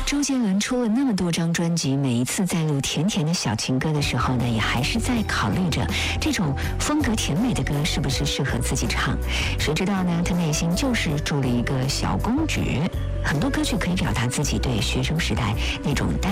周杰伦出了那么多张专辑，每一次在录甜甜的小情歌的时候呢，也还是在考虑着这种风格甜美的歌是不是适合自己唱。谁知道呢，他内心就是住了一个小公举。很多歌曲可以表达自己对学生时代那种单